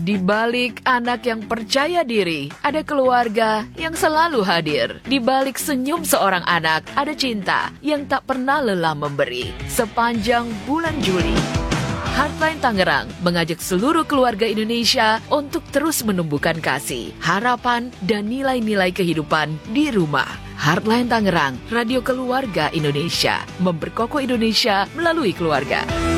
Di balik anak yang percaya diri, ada keluarga yang selalu hadir. Di balik senyum seorang anak, ada cinta yang tak pernah lelah memberi. Sepanjang bulan Juli, Heartline Tangerang mengajak seluruh keluarga Indonesia untuk terus menumbuhkan kasih, harapan, dan nilai-nilai kehidupan di rumah. Heartline Tangerang, radio keluarga Indonesia, memperkokoh Indonesia melalui keluarga.